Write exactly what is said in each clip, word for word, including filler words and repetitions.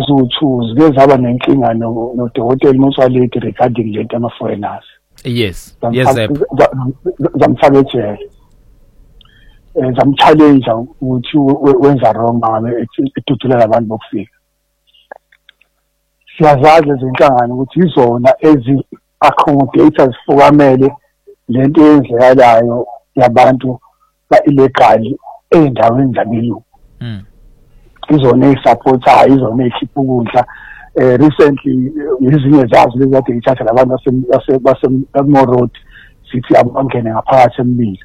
eziwu-two zike zaba nenkinga nodokotela uMotsoaledi regarding lento ama-foreigners. Yes, yes, zamfaka ejele. Zamchallenge ukuthi wenza wrong ngabe edudulela abantu bokufika. Siyazazi izinhlangano ukuthi izona ezi-accommodators fukamele lento eyenzekalayo yabantu ba-illegal ey'ndaweni zabelungu. Izona ey'supportayo, izona ey'khipha ukudla. Recently, ezinye zazo lezi kade yithatha labantu base-Morod sithi abangene ngaphakathi emibili.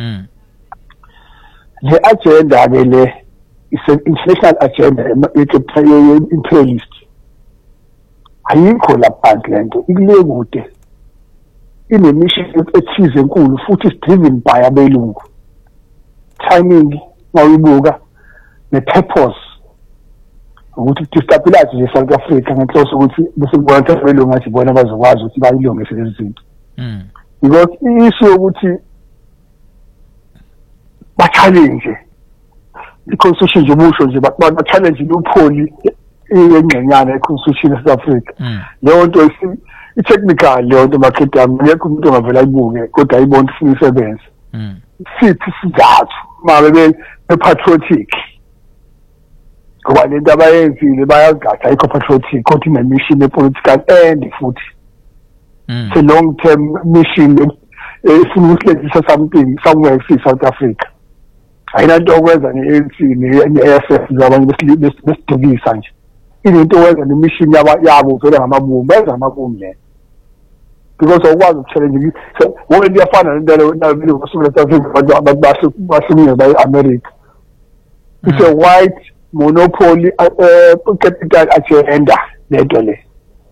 Le agenda-ke le is-international agenda imperialist. Ayikho laphansi lento, ikule kude. Inemission ethize enkulu futhi is driven by abelungu. Timing mawuyibuka ne-purpose ukuthi destabilize nje South Africa ngenhloso ukuthi bese kubona ukuthi abelungu ngathi bona bazokwazi ukuthi bayilungise lezi zinto. Because issue ukuthi ba-challenge i-constitution nje umusho nje ba-challenge loophole engxenyana e-constitution ya South Africa. Leyo nto i-technical leyo nto makhethi yami ngekho umuntu ongavela ayibuke kodwa ayibona ufuna isebenze. Sithi sizathu mabe be-patriotic ngoba lento abayenzile bayagada ayikho patriotic kodwa ine-mission e-political and futhi it's a long term mission efuna ukulethisa something somewhere e-South Africa. Ayinanto okwenza ne-A N C ne-F F zabanye besidukisa nje. Into wenza ne-mission yabo vele ngamabumbu benza ngamabumbu le because awukwazi ukuchallenge wona iyafana nento leyo basuke South Africa abantu basuke by-America. It's a white monopoly uh, capital agenda lento le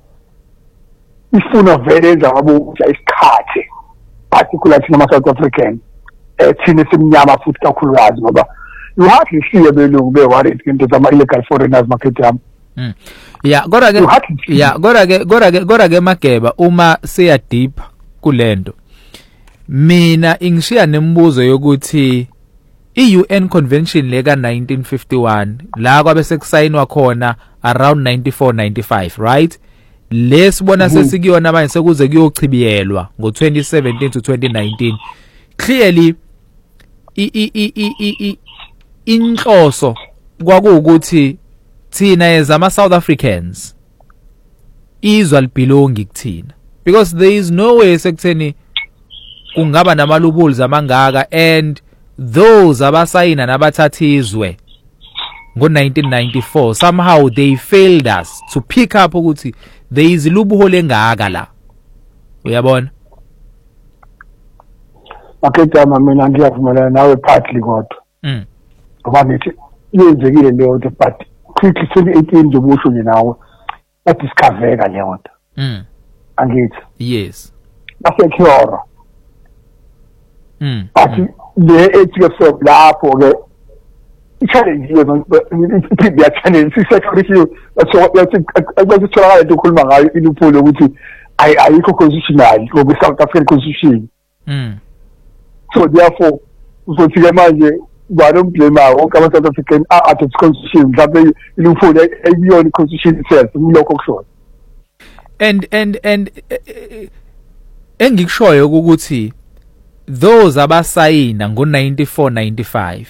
ifuna vele yenza ngabokudla isikhathi particularly thina ama-South African eh thina simnyama futhi kakhulukazi ngoba you hardly see abelungu be-worried ngento zama-illegal foreigners makhethi yami. Mm. Yeah, kodwa ke yeah, kodwa ke kodwa ke kodwa ke Mageba uma siya deep kulento. Mina ingishiya nemibuzo yokuthi i-U N convention leka nineteen fifty-one la kwabe sekusayinwa khona around ninety-four ninety-five, right? Lesibona sesikuyona manje sekuze kuyochibiyelwa ngo twenty seventeen to twenty nineteen. Clearly i i i i inhloso kwakuwukuthi thina as ama South Africans izwa libelongi kuthina because there is no way sekutheni kungaba namalubuli amangaka and those abasayina nabathathizwe ngo nineteen ninety-four somehow they failed us to pick up ukuthi there is lubuhole engaka la uyabona. Makhetha mina ngiyavumelana nawe partly kodwa mm ngoba nithi yenzekile leyo nto but quickly twenty eighteen nje busho nje nawe badiscoveka leyo nto. Mm angithi yes basekhora. Mm but le ethi from lapho ke i-challenge yona iphinde challenge security so yathi tholakala into okhuluma ngayo iluphulo ukuthi ayikho constitutional ngoba South African constitution. Mm so therefore uzothi ke manje baromblema wonke ama-South African at its constitution mhlawumbe iluphulo ayiyona i-constitution itself kulokho kushoyo. and and and engikushoyo ukuthi those abasayina ngo ninety-four ninety-five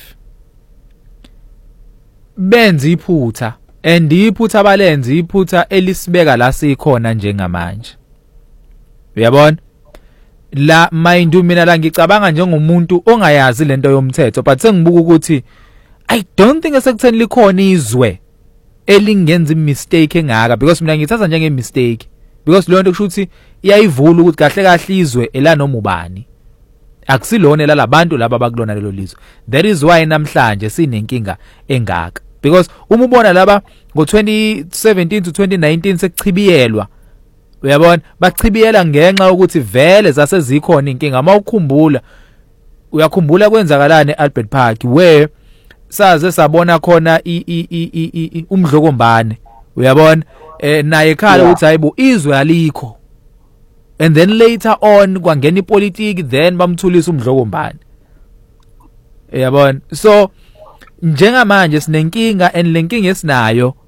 benza iphutha and iphutha abalenza iphutha elisibeka la sikhona njengamanje. Uyabona? La mind mina la ngicabanga njengomuntu ongayazi lento yomthetho but sengibuka ukuthi I don't think esekutheni likhona izwe elingenza imistake engaka because mina ngithatha njenge mistake because lo nto kusho ukuthi iyayivula ukuthi kahle kahle izwe elanoma ubani akusilona lalabantu laba abakulona lelo lizwe. That is why namhlanje sinenkinga engaka because uma ubona laba ngo twenty seventeen to twenty nineteen sekuchibiyelwa uyabona bachibiyela ngenxa ukuthi vele zasezikhona inkinga mawukhumbula uyakhumbula kwenzakalane eAlbert Park where saze sabona khona i i umdlokombane uyabona eh naye ekhala ukuthi hayibo izwe alikho and then later on kwangena ipolitiki then bamthulisa umdlokombane uyabona. So njengamanje sinenkinga and lenkinga esinayo